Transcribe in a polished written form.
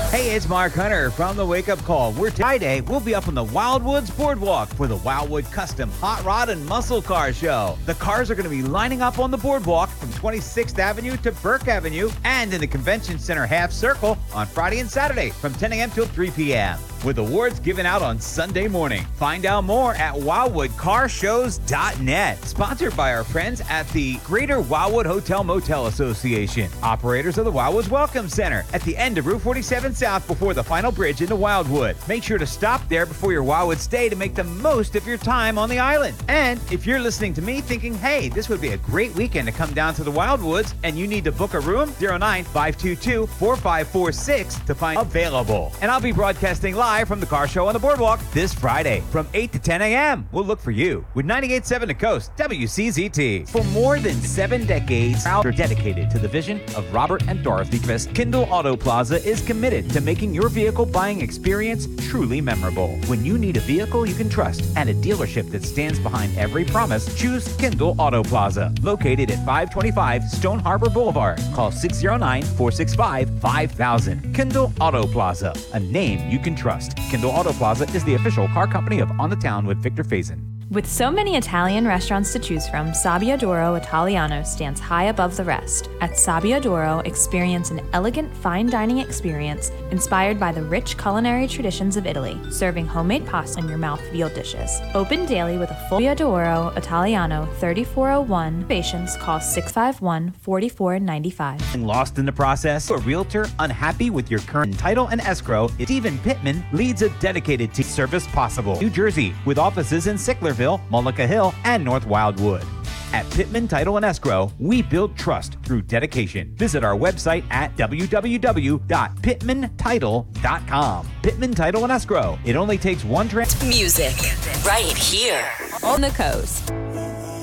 Hey, it's Mark Hunter from the Wake Up Call. Friday, we'll be up on the Wildwoods Boardwalk for the Wildwood Custom Hot Rod and Muscle Car Show. The cars are going to be lining up on the boardwalk from 26th Avenue to Burke Avenue and in the Convention Center half circle on Friday and Saturday from 10 a.m. till 3 p.m. with awards given out on Sunday morning. Find out more at wildwoodcarshows.net. Sponsored by our friends at the Greater Wildwood Hotel Motel Association, operators of the Wildwoods Welcome Center at the end of Route 47 South before the final bridge into Wildwood. Make sure to stop there before your Wildwood stay to make the most of your time on the island. And if you're listening to me thinking, hey, this would be a great weekend to come down to the Wildwoods and you need to book a room, 09-522-4546 to find available. And I'll be broadcasting live from the car show on the boardwalk this Friday from 8 to 10 a.m. We'll look for you with 98.7 The Coast, WCZT. For more than 7 decades, are dedicated to the vision of Robert and Dorothy Quist. Kindle Auto Plaza is committed to making your vehicle buying experience truly memorable. When you need a vehicle you can trust and a dealership that stands behind every promise, choose Kindle Auto Plaza. Located at 525 Stone Harbor Boulevard. Call 609-465-5000. Kindle Auto Plaza, a name you can trust. Kindle Auto Plaza is the official car company of On the Town with Victor Faison. With so many Italian restaurants to choose from, Sabbiadoro Italiano stands high above the rest. At Sabbiadoro, experience an elegant fine dining experience inspired by the rich culinary traditions of Italy, serving homemade pasta and your mouth feel dishes. Open daily with a full Sabbiadoro Italiano 3401. Patients call 651-4495. Lost in the process? A realtor unhappy with your current title and escrow? Stephen Pittman leads a dedicated team service possible. New Jersey, with offices in Sicklerville, Mullica Hill, and North Wildwood. At Pittman Title and Escrow, we build trust through dedication. Visit our website at www.pittmantitle.com. Pittman Title and Escrow. It only takes one music right here on the coast.